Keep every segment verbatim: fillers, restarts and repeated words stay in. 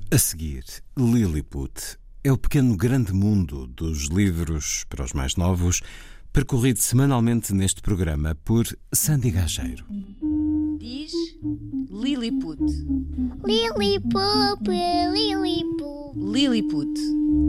A seguir, Lilliput é o pequeno grande mundo dos livros para os mais novos, percorrido semanalmente neste programa por Sandy Gageiro. Diz Lilliput. Lilliput, Lilliput. Lilliput.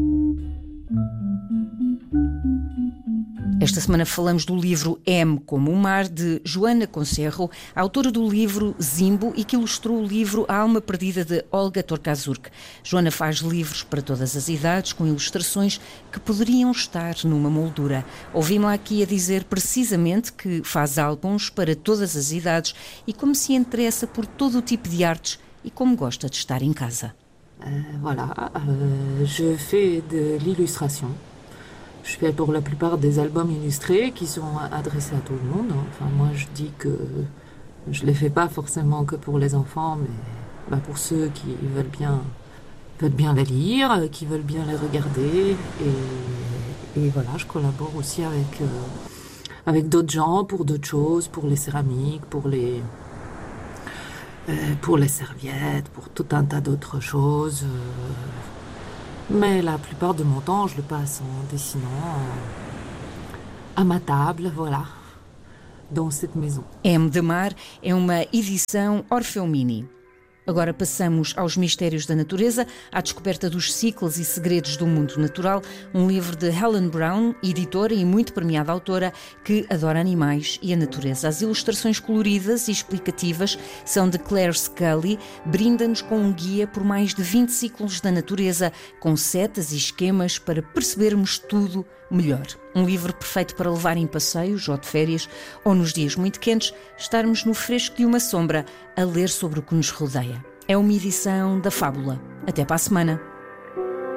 Esta semana falamos do livro M como o Mar, de Joana Concerro, autora do livro Zimbo e que ilustrou o livro A Alma Perdida, de Olga Tokarczuk. Joana faz livros para todas as idades, com ilustrações que poderiam estar numa moldura. Ouvimos-la aqui a dizer precisamente que faz álbuns para todas as idades e como se interessa por todo o tipo de artes e como gosta de estar em casa. Euh, voilà, euh, je fais de l'illustration. Je fais pour la plupart des albums illustrés qui sont adressés à tout le monde. Enfin, moi, je dis que je les fais pas forcément que pour les enfants, mais bah, pour ceux qui veulent bien, veulent bien les lire, qui veulent bien les regarder. Et, et voilà, je collabore aussi avec, euh, avec d'autres gens pour d'autres choses, pour les céramiques, pour les, euh, pour les serviettes, pour tout un tas d'autres choses. Euh, Mais la plupart de mon temps, je le passe en dessinant à ma table, voilà, dans cette maison. M de Mar é uma edição Orfeu Mini. Agora passamos aos mistérios da natureza, à descoberta dos ciclos e segredos do mundo natural, um livro de Helen Brown, editora e muito premiada autora, que adora animais e a natureza. As ilustrações coloridas e explicativas são de Claire Scully, brinda-nos com um guia por mais de vinte ciclos da natureza, com setas e esquemas para percebermos tudo melhor. Um livro perfeito para levar em passeios ou de férias, ou nos dias muito quentes, estarmos no fresco de uma sombra a ler sobre o que nos rodeia. É uma edição da Fábula. Até para a semana.